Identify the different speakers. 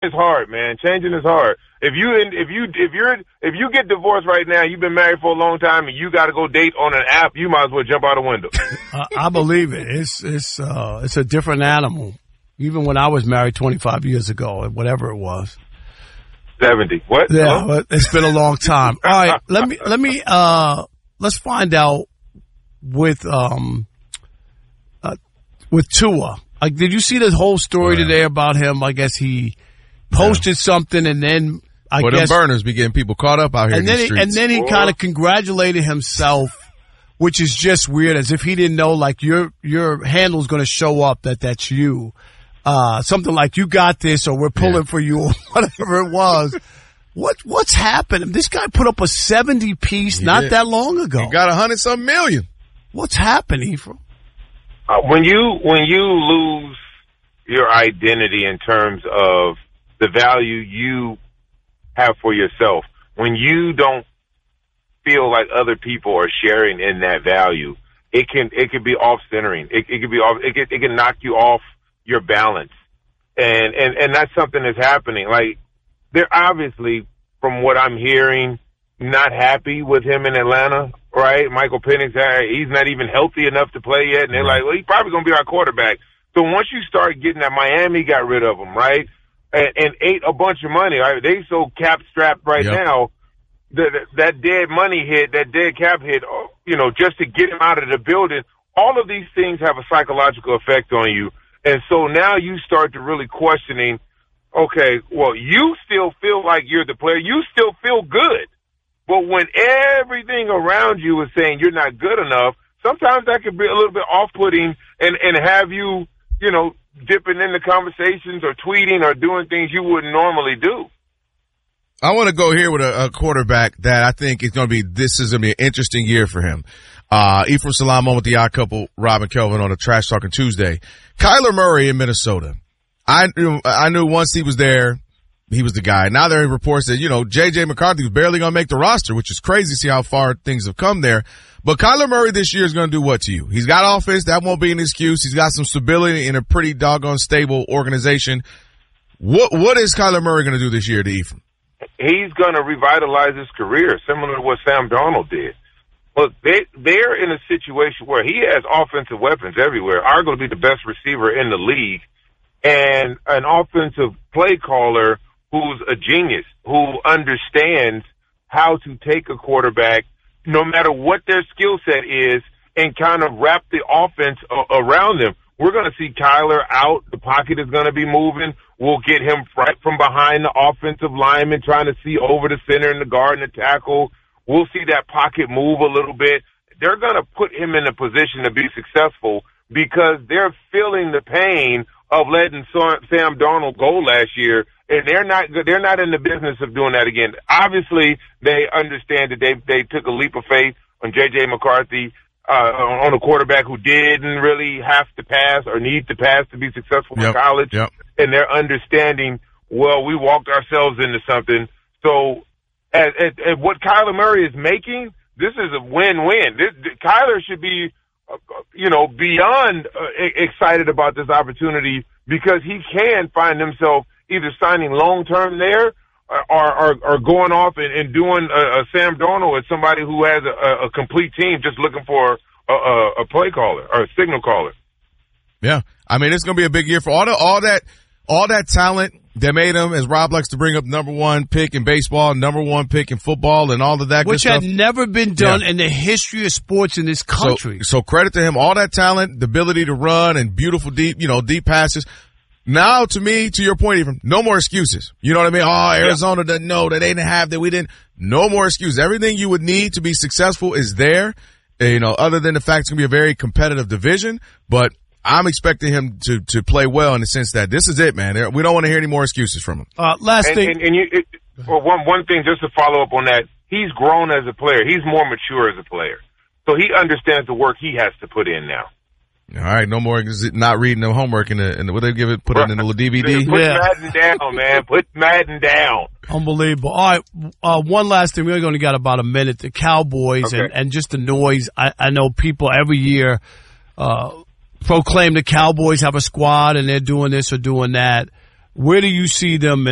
Speaker 1: is hard, man. Changing is hard. If you get divorced right now, you've been married for a long time, and you got to go date on an app, you might as well jump out a window.
Speaker 2: I believe it. It's a different animal. Even when I was married 25 years ago, whatever it was.
Speaker 1: 70. What?
Speaker 2: Yeah, oh. It's been a long time. All right, let's find out with Tua. Did you see this whole story today about him? I guess he posted something, and then I guess
Speaker 3: them burners be getting people caught up out here in the streets.
Speaker 2: And then he kind of congratulated himself, which is just weird, as if he didn't know, like, your handle's going to show up that's you. Something like, you got this, or we're pulling for you, or whatever it was. What's happened? This guy put up a 70-piece that long ago.
Speaker 3: He got 100-some million.
Speaker 2: What's happened, Ephraim?
Speaker 1: When you lose your identity in terms of the value you have for yourself, when you don't feel like other people are sharing in that value, it can be off-centering. It can knock you off your balance, and that's something that's happening. Like, they're obviously, from what I'm hearing, not happy with him in Atlanta, right? Michael Penix, he's not even healthy enough to play yet, and they're like, well, he's probably going to be our quarterback. So once you start getting that, Miami got rid of him, right, and ate a bunch of money. Right? They so cap-strapped right now. That dead money hit, that dead cap hit, just to get him out of the building. All of these things have a psychological effect on you. And so now you start to really questioning, okay, well, you still feel like you're the player. You still feel good. But when everything around you is saying you're not good enough, sometimes that could be a little bit off-putting and have you, dipping into conversations or tweeting or doing things you wouldn't normally do.
Speaker 3: I want to go here with a quarterback that I think is going to be an interesting year for him. Ephraim Salaam on with the odd couple, Rob and Kelvin on a Trash Talking Tuesday. Kyler Murray in Minnesota. I knew once he was there, he was the guy. Now there are reports that, J.J. McCarthy was barely going to make the roster, which is crazy to see how far things have come there. But Kyler Murray this year is going to do what to you? He's got offense. That won't be an excuse. He's got some stability in a pretty doggone stable organization. What is Kyler Murray going to do this year to Ephraim?
Speaker 1: He's going to revitalize his career, similar to what Sam Darnold did. Look, they're in a situation where he has offensive weapons everywhere, arguably the best receiver in the league, and an offensive play caller who's a genius, who understands how to take a quarterback, no matter what their skill set is, and kind of wrap the offense around them. We're going to see Kyler out. The pocket is going to be moving. We'll get him right from behind the offensive lineman, trying to see over the center and the guard and the tackle. We'll see that pocket move a little bit. They're going to put him in a position to be successful because they're feeling the pain of letting Sam Darnold go last year, and they're not in the business of doing that again. Obviously, they understand that they took a leap of faith on J.J. McCarthy, on a quarterback who didn't really have to pass or need to pass to be successful in college.
Speaker 3: Yep.
Speaker 1: And they're understanding, well, we walked ourselves into something. So at what Kyler Murray is making, this is a win-win. Kyler should be, beyond excited about this opportunity because he can find himself either signing long-term there or going off and doing a Sam Darnold as somebody who has a complete team just looking for a play caller or a signal caller.
Speaker 3: Yeah. I mean, it's going to be a big year for all that talent that made him, as Rob likes to bring up, number one pick in baseball, number one pick in football, and all of that good stuff.
Speaker 2: Which had never been done in the history of sports in this country.
Speaker 3: So credit to him. All that talent, the ability to run and beautiful deep passes. Now, to your point, even no more excuses. You know what I mean? Oh, Arizona doesn't know that they didn't have that. We didn't. No more excuses. Everything you would need to be successful is there. Other than the fact it's going to be a very competitive division, but I'm expecting him to play well in the sense that this is it, man. We don't want to hear any more excuses from him.
Speaker 2: Last thing.
Speaker 1: One thing just to follow up on that, he's grown as a player. He's more mature as a player. So he understands the work he has to put in now.
Speaker 3: All right, no more not reading the homework in the what they give it, put it in the DVD.
Speaker 1: Put Madden down, man. Put Madden down.
Speaker 2: Unbelievable. All right, one last thing. We're only got about a minute. The Cowboys and just the noise. I know people every year proclaim the Cowboys have a squad and they're doing this or doing that. Where do you see them